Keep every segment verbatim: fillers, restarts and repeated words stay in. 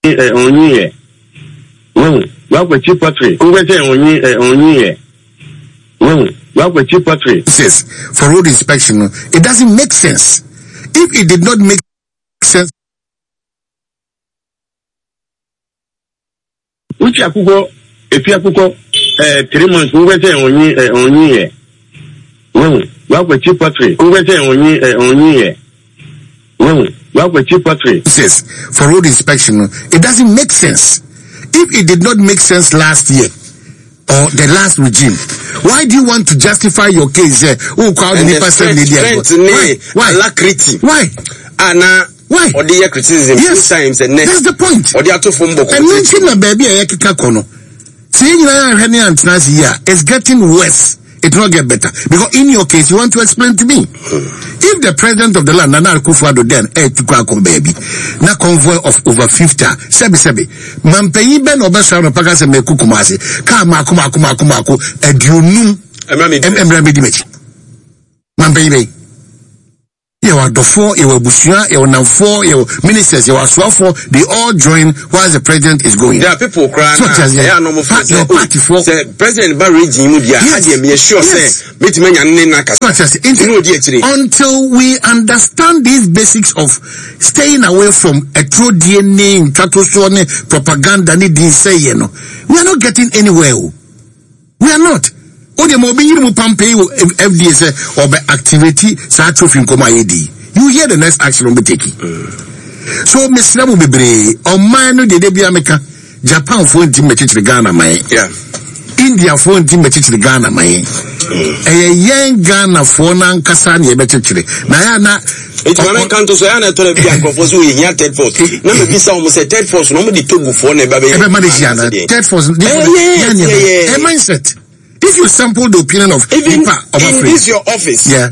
onye no wa chi pottery ngwe say onye onye no wa chi pottery says for road inspection it doesn't make sense. If it did not make sense, which akugo if you akugo eh three months ngwe say onye onye no wa chi pottery ngwe say onye onye no wa chi pottery says for road inspection it doesn't make sense. If it did not make sense last year or the last regime, why do you want to justify your case there? Oh, crowd the person why? Why? Alacrity. Why? Anna. Why? Or the criticism yes. Two times and next. That's the point. Or the other from Boko. And mention a baby a yakika kono. Seeing na Henry and Nancy here is getting worse. It will not get better. Because in your case, you want to explain to me. If the president of the land, Nana Akufo-Addo then, eh, to come baby, na convoy of over fifty, sebi sebi, mampeyi ben obesha no paka se meku kumase, ka ma kuma kuma kuma ku, ediunu, emre me dimechi. Mampeyi be. You are the four, you are Bushia, you are now four, you are ministers, you are four, they all join while the president is going. There are people crying. So just yeah, no more your party for President Barry Jimudia. Yes, me sure say, meet me until we understand these basics of staying away from a true D N A, Tatosone, propaganda, need say, you know, we are not getting anywhere. We are not. O de mo be yiru pampe F D A say or be activity sa trophy nkoma yedi. You hear the next action on be taking. So Mister Namu bebre o man no de de bia meka Japan for team mechichiri Ghana man. Yeah. India for team mechichiri Ghana man. Eh yen Ghana for na nkasa na e mechichiri. Na ya na it man kan to so ya na to le bia crofo so ye third force. Na me bisa o mo say third force no mo di togu for na e ba be. E be manage ya na third force. Eh mindset. If you sample the opinion of even of in this your office, yeah,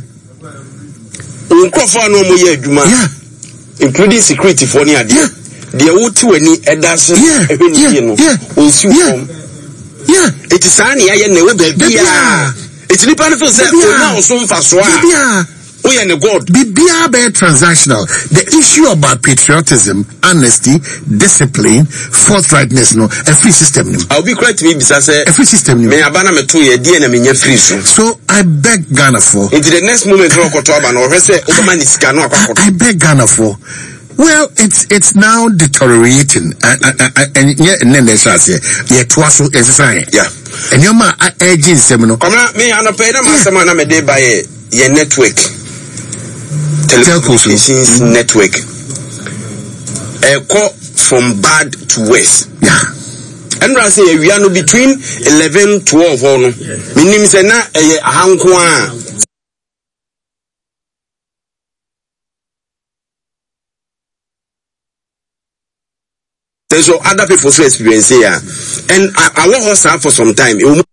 yeah, including security for any idea, the old two any edas, yeah, yeah, yeah, yeah, it is any I know yeah, it's the benefit that now some fast yeah. We are God. Be transactional. The issue about patriotism, honesty, discipline, forthrightness, no, a free system. I'll be correct me because a free system. Me abana me two year D N A me free so. So I beg Ghana for. Into the next moment, rock or toba no say Obama is cano. I beg Ghana for. Well, it's it's now deteriorating, and yeah, and then there's say yeah, twice is sign. Yeah, and your man urging seminar. Come on, me I no pay them as someone I made by your network. Telecommunications network. A call from bad to worse. Yeah. And I say we are no between eleven, twelve or no. Meaning say na a hankwa. There's other people's experience here. And I, I want us for some time.